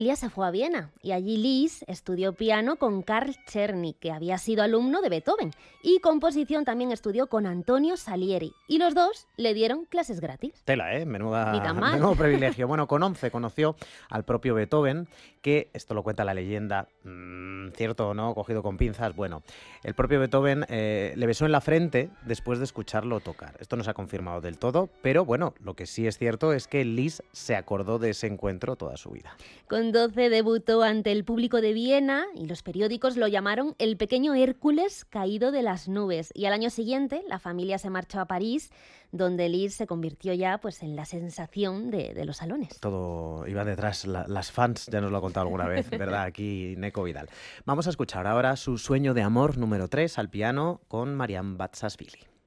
Ella se fue a Viena y allí Liszt estudió piano con Karl Czerny, que había sido alumno de Beethoven, y composición también estudió con Antonio Salieri, y los dos le dieron clases gratis. Tela, ¿eh? Ni tan mal. Menudo privilegio. Bueno, con 11 conoció al propio Beethoven, que, esto lo cuenta la leyenda, cierto o no, cogido con pinzas, bueno, el propio Beethoven le besó en la frente después de escucharlo tocar. Esto no se ha confirmado del todo, pero bueno, lo que sí es cierto es que Liszt se acordó de ese encuentro toda su vida. Con 12 debutó ante el público de Viena y los periódicos lo llamaron el pequeño Hércules caído de las nubes. Y al año siguiente la familia se marchó a París, donde Liszt se convirtió ya pues, en la sensación de los salones. Todo iba detrás, las fans, ya nos lo ha contado alguna vez, ¿verdad? Aquí Neco Vidal. Vamos a escuchar ahora su Sueño de amor número 3 al piano con Marian Batsashvili.